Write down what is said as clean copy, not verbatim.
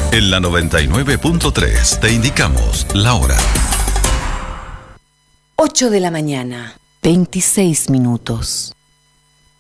En la 99.3 te indicamos la hora. 8 de la mañana, 26 minutos.